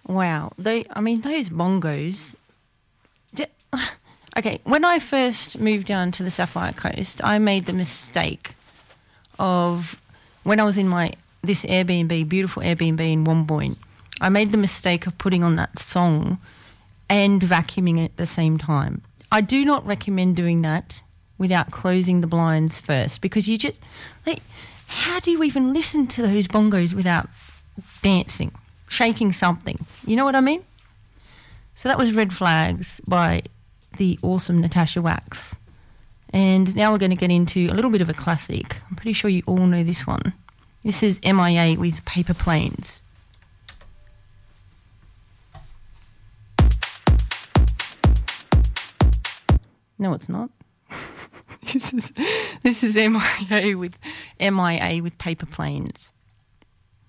Wow. Those bongos. Okay, when I first moved down to the Sapphire Coast, I made the mistake of, when I was in this Airbnb, beautiful Airbnb in Wombourne, I made the mistake of putting on that song and vacuuming at the same time. I do not recommend doing that without closing the blinds first, because you just, how do you even listen to those bongos without dancing, shaking something? You know what I mean? So that was Red Flags by the awesome Natasha Wax. And now we're going to get into a little bit of a classic. I'm pretty sure you all know this one. This is MIA with Paper Planes. No, it's not. This is MIA with Paper Planes.